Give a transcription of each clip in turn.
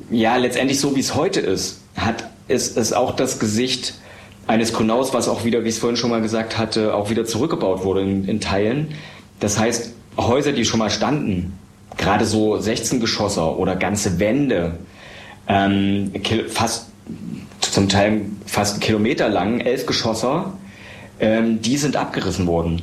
ja, letztendlich so wie es heute ist, ist es auch das Gesicht eines Grünaus, was auch wieder, wie ich es vorhin schon mal gesagt hatte, auch wieder zurückgebaut wurde in Teilen. Das heißt, Häuser, die schon mal standen, gerade so 16-Geschosser oder ganze Wände, zum Teil fast einen Kilometer lang, 11-Geschosser, die sind abgerissen worden,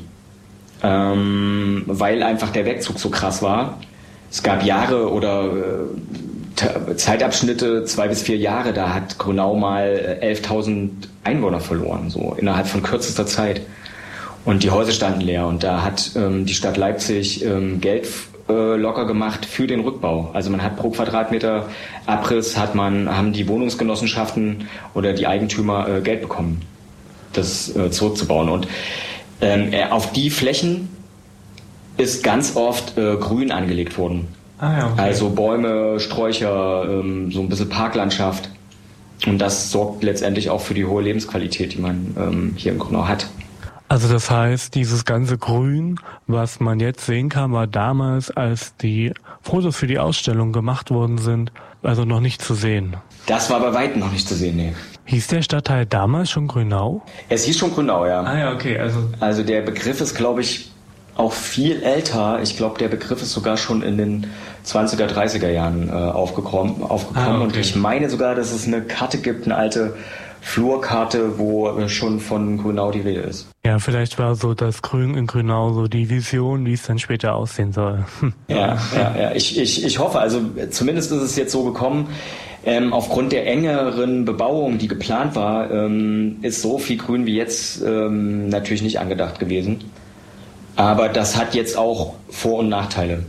weil einfach der Wegzug so krass war. Es gab Jahre oder Zeitabschnitte, 2 bis 4 Jahre, da hat Grünau mal 11.000 Einwohner verloren, so innerhalb von kürzester Zeit. Und die Häuser standen leer und da hat die Stadt Leipzig Geld locker gemacht für den Rückbau. Also man hat pro Quadratmeter Abriss haben die Wohnungsgenossenschaften oder die Eigentümer Geld bekommen, das zurückzubauen. Und auf die Flächen ist ganz oft Grün angelegt worden. Ah, ja, okay. Also Bäume, Sträucher, so ein bisschen Parklandschaft. Und das sorgt letztendlich auch für die hohe Lebensqualität, die man hier in Grünau hat. Also das heißt, dieses ganze Grün, was man jetzt sehen kann, war damals, als die Fotos für die Ausstellung gemacht worden sind, also noch nicht zu sehen. Das war bei weitem noch nicht zu sehen, nee. Hieß der Stadtteil damals schon Grünau? Es hieß schon Grünau, ja. Ah ja, okay. Also der Begriff ist, glaube ich, auch viel älter. Ich glaube, der Begriff ist sogar schon in den 20er, 30er Jahren aufgekommen. Okay. Und ich meine sogar, dass es eine Karte gibt, eine alte Flurkarte, wo schon von Grünau die Rede ist. Ja, vielleicht war so das Grün in Grünau so die Vision, wie es dann später aussehen soll. Ja. Ich hoffe, also zumindest ist es jetzt so gekommen. Aufgrund der engeren Bebauung, die geplant war, ist so viel Grün wie jetzt natürlich nicht angedacht gewesen. Aber das hat jetzt auch Vor- und Nachteile.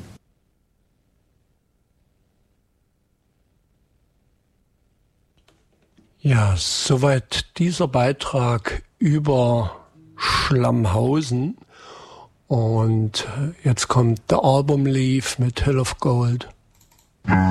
Ja, soweit dieser Beitrag über Schlammhausen. Und jetzt kommt The Album Leaf mit Hill of Gold.